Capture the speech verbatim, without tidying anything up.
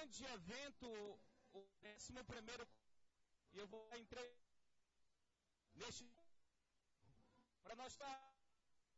grande evento, o décimo primeiro, e eu vou entrar neste para nós estar